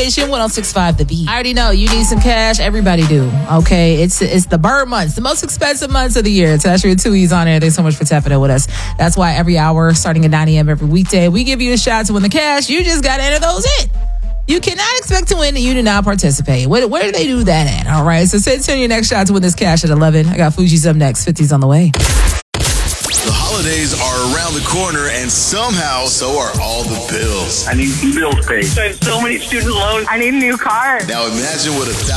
station, 106.5 The Beat. I already know you need some cash. Everybody do. Okay, it's the bird months, the most expensive months of the year. It's actually 2 E's on there. Thanks so much for tapping in with us. That's why every hour, starting at 9 a.m. every weekday, we give you a shot to win the cash. You just got to enter those in. You cannot expect to win and you do not participate. Where do they do that at? All right, so send your next shot to win this cash at 11. I got Fuji's up next. 50's on the way. The holidays are around the corner, and somehow, so are all the bills. I need bills paid. I have so many student loans. I need a new car. Now imagine what